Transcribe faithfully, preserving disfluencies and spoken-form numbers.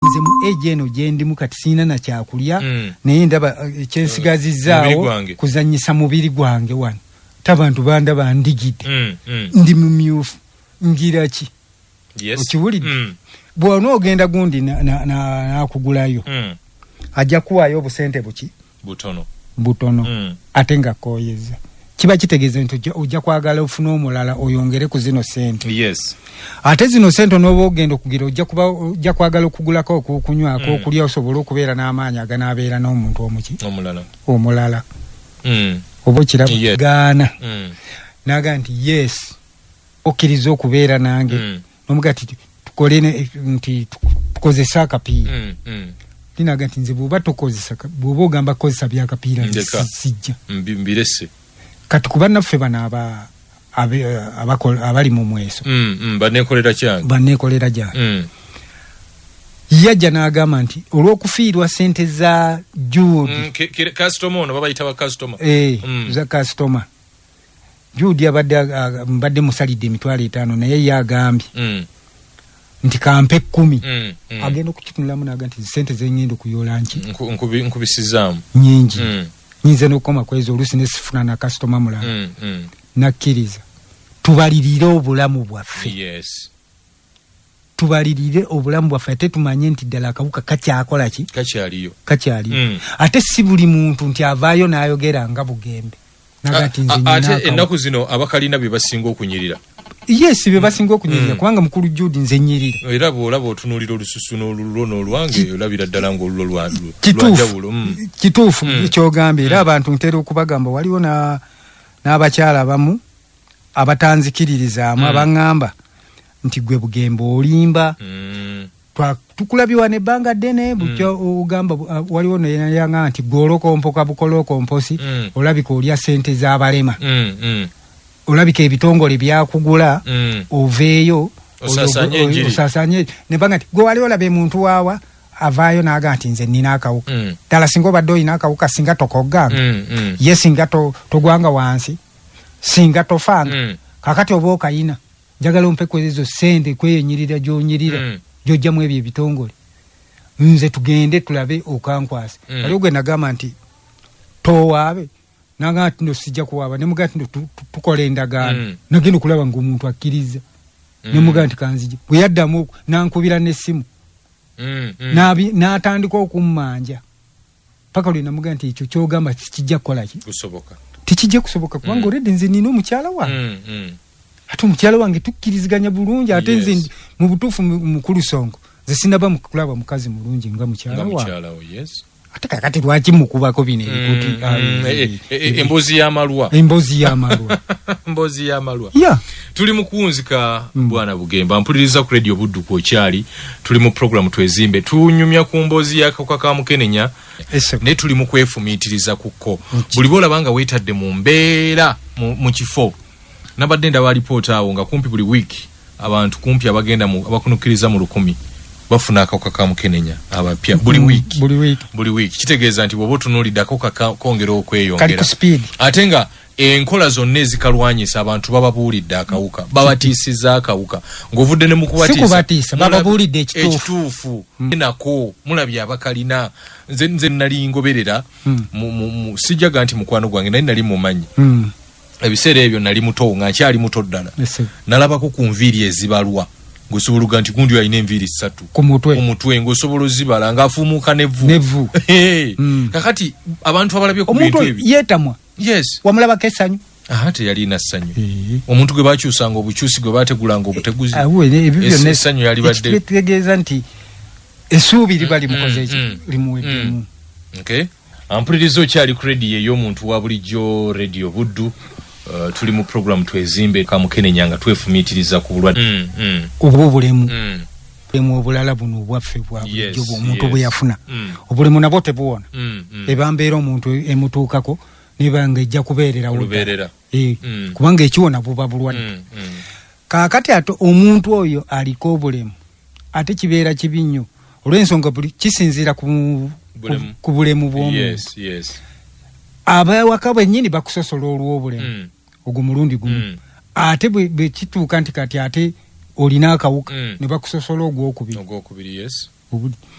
nze mu age eno gye ndimu kati sina na kyakulya mm. naye ndaba uh, kyensigazizaawo kuzanyisa mubiri gwange wano tabantu bandaba ndigidde mm, mm. ndi mumyufu ngira ki yes. okiwulidde mm. bw'ona ogenda gundi nakugulayo na, na, na mm. ajja kuwaayo obusente buki butono butono mm. ate nga kooyeza kiba kitegeeza nti ojja kwagala ofuna omulala oyongere ku zino sente yes. ate zino sente n'oba ogenda okugira ojja kuba ojja kwagala okugulako okukunywako mm. okulya osobole okubeera n'amaanyi aganaabeera n'omuntu omuki omulala omulala mm. oba okiraba yes. gaana mm. naga nti yes okkiriza okubeera nange mm. nomuga ti tukole nti tukozesa akapiira mm. mm. naga nti nze bw'oba tokozesa bw'oba ogamba kukozesa byakapiira sijja mbirese kati kuba naffe bano aba abali mu mweso mm, mm, baneekolera kyange baneekolera gyange mm. yajja n'agamba nti olw'okufiirwa sente za Jude mm, customer ono babayita ba customer eh mm. za customer Jude abadde mbadde musalidde emitwalo etaano naye yagambye mm. nti kampe kumi mm, mm. agenda okukitunulamu naga nti sente zengenda okuyoola nki nkubisizaamu nyingi mm. nyinza n'okukoma kwezo oluusi nesifuna na customer mulala mm, mm. nakkiriza tubalirire obulamu bwaffe yes. tubalirire obulamu bwaffe ate tumanye nti ddala akawuka kakyakola ki kakyaliyo kakyaliyo mm. ate si buli muntu nti avaayo n'ayogera nga bugembe nagati nze nyina ate ennaku zino abakalina bye basinga okunyirira yes bye basinga okunyirira mm. kubanga mukulu Jude nze nyirira era bw'olaba otunuulira olususu n'olulo n'olwange olabira ddala ng'olulo lwanjawulo kituufu kyogambye era abantu ntera okubagamba waliwo n'abakyala abamu abatanzikiririzaamu abaŋŋamba nti gwe bugembe olimba tukulabye wano ebbanga ddene butyo ogamba waliwo neyaŋŋamba nti gw'olokompoka bukolokomposi olabika olya sente z'abalema olabika ebitongole byakugula oveeyo osasanye nebanga nti gwe wali olabe muntu waawa avaayo naga nti nze nina akawuka ddala singa obadde olina akawuka singa tokogganga ye singa togwanga wansi singa tofanga kakati oba okayina njagala ompe kwezo sente kweyenyirira gyonyirira gyojjamu ebyo ebitongole nze tugende tulabe okankwasa waliwo gwe nagamba nti towaabe nanga nti no sijja kuwaaba nemuga nti tukola endagaano nagenda okulaba ng'omuntu akkiriza nemuga nti kanzija bwe yaddamu nankubira n'essimu n'atandika okummanja paka lwe namuga nti ekyo kyogamba tikijja kukola ki tikijja kusoboka kubanga olredde nze nina omukyala wange ate omukyala wange tukkiriziganya bulungi ate nze mu butuufu mukulu Sonko nze sinaba mukulaba mukazi mulungi nga mukyala wange ate kakati lwaki mukubako bino ebikuti embozi y'amalwa embozi y'amalwa mbozi y'amalwa yeah. tuli mu kuwunzika mm. bwana Bugemba mpuliriza ku radio Buddu kwokyali tuli mu program twezimbe tunyumya ku mbozi y'akawuka ka mukenenya ne tuli mu kwefumiitiriza kuko buli bolabanga weetadde mu mbeera mu kifo nabadde ndaba alipoota awo nga kumpi buli wiiki abantu kumpi abagenda mu abakunukiriza mu lukumi bafuna akawuka ka mukenenya abapya buli week buli week buli week kitegeeza nti bwoba otunuulidde akawuka kongera okweyongera kali ku speed ate nga enkola zonna ezikalwanyisa abantu bababuulidde akawuka babatiisizza akawuka ng'ovudde ne mu kubatiisa bababuulidde ekituufu nako mulabye abakalina nze nze nali ngoberera sijjaga nti mukwano gwange nali nali mumanyi ebiseera ebyo nali muto nga nkyali muto ddala nalabako ku nviiri ezibalwa ng'osoboluga nti gundi alina enviiri ssatu ku mutwe ku mutwe ng'osobola ozibala ng'afuumuuka nevu nevu kakati abantu abalabye ku bintu ebyo yeetamwa yes wamulabako essanyu aha teyalina ssanyu omuntu gwe bakyusanga obukyusi gwe baategulanga obuteguzi essanyu yali badde ekitegeeza nti essuubi liba limukoze limuweddemu okay ampuliriza okyali ku rediyo ey'omuntu wa bulijjo radio Buddu Uh, tuli mu program twezimbe ka mukenenya nga twefumiitiriza ku bulwadde mm, mm. obulemu mm. obulemu obulala buno obwaffe bwa bulijjo omuntu bwe yafuna mm. obulemu nabwo tebuwona mm, mm. ebambeera omuntu emutuukako nebanga ejja kubeerera e, mm. kubanga ekiwona buba bulwadde mm, mm. kaakati ate omuntu oyo aliko obulemu ate kibeera kibi nnyo olw'ensonga buli kisinziira ku bulemu, ku bulemu bw'omuntu yes, yes. abawaka bwennyini bakusosola olw'obulemu mm. ogwo mulundi gumu mm. ate bwe kituuka nti kati ate olina akawuka mm. ne bakusosola ogwokubiri ogwokubiri yes